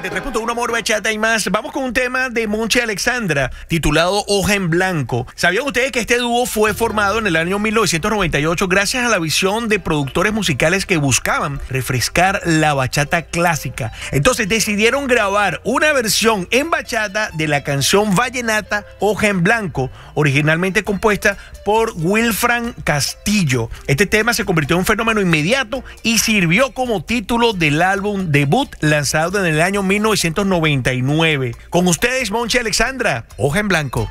93.1 Amor, Bachata y más. Vamos con un tema de Monchi Alexandra titulado Hoja en Blanco. ¿Sabían ustedes que este dúo fue formado en el año 1998 gracias a la visión de productores musicales que buscaban refrescar la bachata clásica? Entonces decidieron grabar una versión en bachata de la canción vallenata Hoja en Blanco, originalmente compuesta por Wilfran Castillo. Este tema se convirtió en un fenómeno inmediato y sirvió como título del álbum debut lanzado en el año 1999. Con ustedes, Monchi Alexandra, Hoja en Blanco.